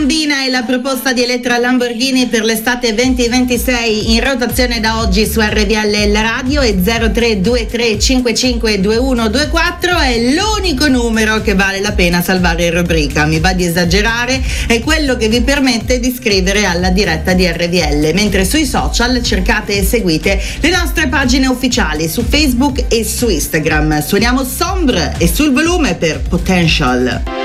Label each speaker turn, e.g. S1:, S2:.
S1: Bambina è la proposta di Elettra Lamborghini per l'estate 2026, in rotazione da oggi su RVL la radio, e 0323 55 2124 è l'unico numero che vale la pena salvare in rubrica. Mi va di esagerare, è quello che vi permette di scrivere alla diretta di RVL, mentre sui social cercate e seguite le nostre pagine ufficiali su Facebook e su Instagram. Suoniamo Sombre e sul volume per Potential.